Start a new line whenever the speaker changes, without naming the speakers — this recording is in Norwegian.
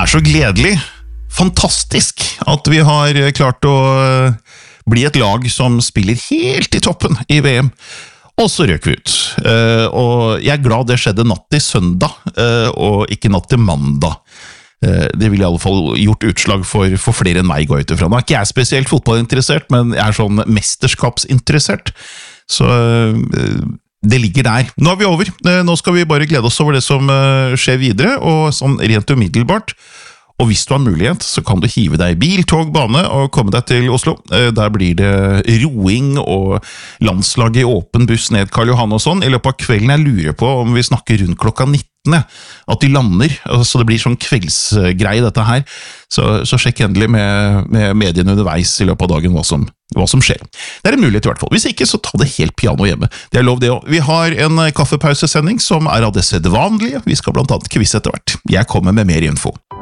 så gledelig, fantastisk, at vi har klart å bli et lag som spiller helt i toppen i VM. Og så røk vi ut. Og jeg glad det skjedde natt til søndag, og ikke natt til mandag. Det ville i alle fall gjort utslag for flere enn meg, går ut ifra. Nå ikke jeg spesielt fotballinteressert, men jeg sånn mesterskapsinteressert. Så det ligger der. Nå vi over. Nå skal vi bare glede oss over det som skjer videre, og sånn rent umiddelbart. Og hvis du har mulighet, så kan du hive deg i bil, tog, bane og komme deg til Oslo. Der blir det roing og landslag i åpen buss ned Karl Johan og sånn. I løpet av kvelden jeg lurer på om vi snakker rundt klokka 19, at de lander, så det blir sånn kveldsgrei dette her. Så sjekk endelig med mediene underveis i løpet av dagen hva som skjer. Det en mulighet i hvert fall. Hvis ikke, så ta det helt piano hjemme. Det lov det også. Vi har en kaffepausesending som av det sedvanlige. Vi skal blant annet quiz etter hvert. Jeg kommer med mer info.